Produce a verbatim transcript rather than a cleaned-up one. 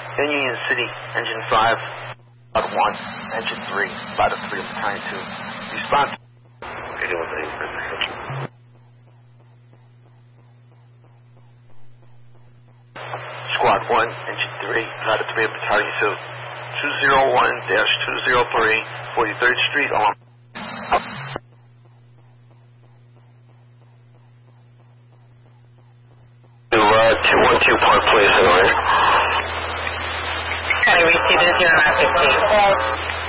In Union City, Engine five, Lot one, Engine three, Lot three of Battalion two. Response. Squad one, Engine three, Lot three of Battalion two. two oh one dash two oh three, forty-third Street, on. two one two Park Place, in order. Can I receive it here on fifteen?